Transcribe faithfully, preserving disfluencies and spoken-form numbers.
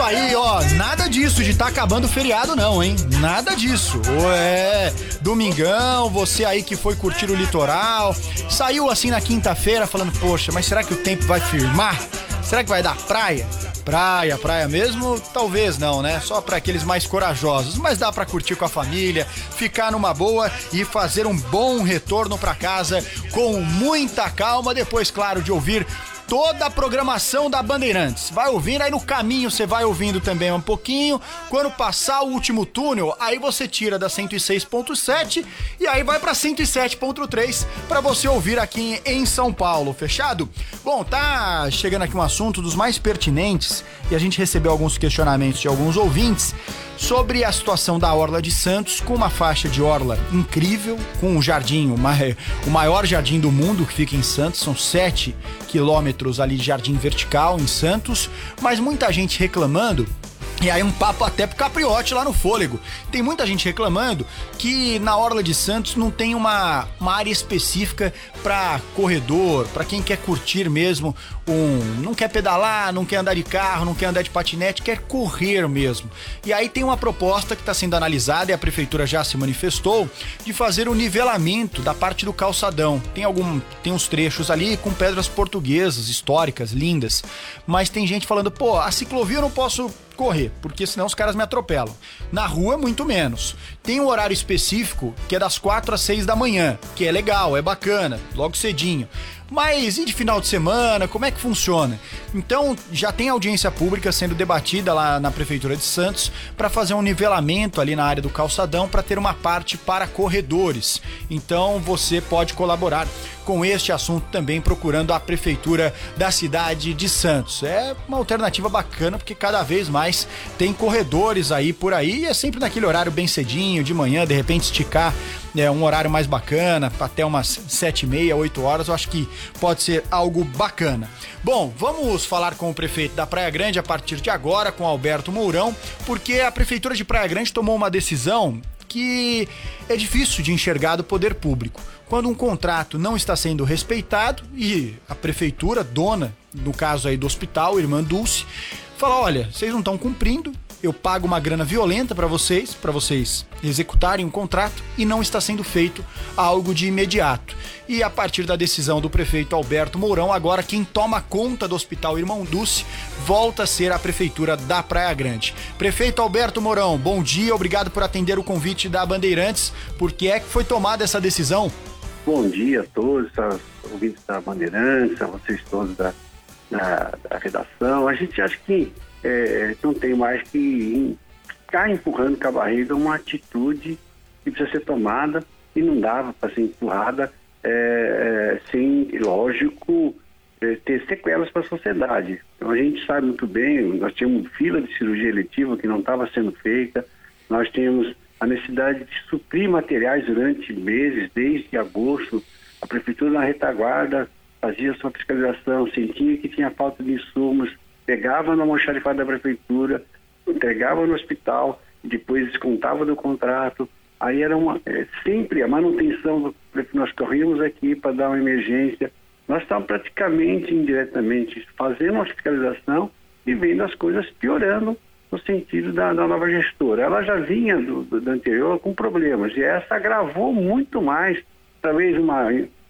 aí, ó, nada disso de tá acabando o feriado não, hein? Nada disso. É, domingão, você aí que foi curtir o litoral, saiu assim na quinta-feira falando, poxa, mas será que o tempo vai firmar? Será que vai dar praia? Praia, praia mesmo? Talvez não, né? Só para aqueles mais corajosos, mas dá para curtir com a família, ficar numa boa e fazer um bom retorno para casa com muita calma, depois, claro, de ouvir toda a programação da Bandeirantes. Vai ouvindo, aí no caminho você vai ouvindo também um pouquinho. Quando passar o último túnel, aí você tira da cento e seis ponto sete e aí vai pra cento e sete ponto três pra você ouvir aqui em São Paulo, fechado? Bom, tá chegando aqui um assunto dos mais pertinentes e a gente recebeu alguns questionamentos de alguns ouvintes sobre a situação da Orla de Santos, com uma faixa de orla incrível, com um jardim, uma, o maior jardim do mundo que fica em Santos, são sete quilômetros ali de jardim vertical em Santos, mas muita gente reclamando. E aí um papo até pro Capriotti lá no Fôlego. Tem muita gente reclamando que na Orla de Santos não tem uma, uma área específica para corredor, para quem quer curtir mesmo, um, não quer pedalar, não quer andar de carro, não quer andar de patinete, quer correr mesmo. E aí tem uma proposta que está sendo analisada e a prefeitura já se manifestou de fazer o nivelamento da parte do calçadão. Tem algum, tem uns trechos ali com pedras portuguesas, históricas, lindas, mas tem gente falando, pô, a ciclovia eu não posso correr, porque senão os caras me atropelam. Na rua, muito menos. Tem um horário específico que é das quatro às seis da manhã, que é legal, é bacana, logo cedinho. Mas e de final de semana, como é que funciona? Então, já tem audiência pública sendo debatida lá na Prefeitura de Santos para fazer um nivelamento ali na área do calçadão para ter uma parte para corredores. Então, você pode colaborar com este assunto também procurando a Prefeitura da cidade de Santos. É uma alternativa bacana porque cada vez mais tem corredores aí por aí e é sempre naquele horário bem cedinho, de manhã, de repente esticar é, um horário mais bacana, até umas sete e meia, oito horas, eu acho que pode ser algo bacana. Bom, vamos falar com o prefeito da Praia Grande a partir de agora, com Alberto Mourão, porque a Prefeitura de Praia Grande tomou uma decisão que é difícil de enxergar do poder público. Quando um contrato não está sendo respeitado e a prefeitura, dona, no caso aí do hospital, Irmã Dulce, fala, olha, vocês não estão cumprindo, eu pago uma grana violenta para vocês, para vocês executarem um contrato e não está sendo feito algo de imediato. E a partir da decisão do prefeito Alberto Mourão, agora quem toma conta do Hospital Irmã Dulce volta a ser a Prefeitura da Praia Grande. Prefeito Alberto Mourão, bom dia, obrigado por atender o convite da Bandeirantes. Por que é que foi tomada essa decisão? Bom dia a todos, aos ouvintes da Bandeirantes, a vocês todos da, da, da redação. A gente acha que é, não tem mais que ficar empurrando com a barriga uma atitude que precisa ser tomada e não dava para ser empurrada é, é, sem, lógico, é, ter sequelas para a sociedade. Então a gente sabe muito bem, nós tínhamos fila de cirurgia eletiva que não estava sendo feita, nós tínhamos a necessidade de suprir materiais durante meses, desde agosto. A prefeitura na retaguarda fazia sua fiscalização, sentia que tinha falta de insumos, pegava no almoxarifado da prefeitura, entregava no hospital, depois descontava do contrato. Aí era uma, é, sempre a manutenção do que nós corríamos aqui para dar uma emergência. Nós estávamos praticamente, indiretamente, fazendo uma fiscalização e vendo as coisas piorando no sentido da, da nova gestora. Ela já vinha do, do, do anterior com problemas e essa agravou muito mais, talvez uma,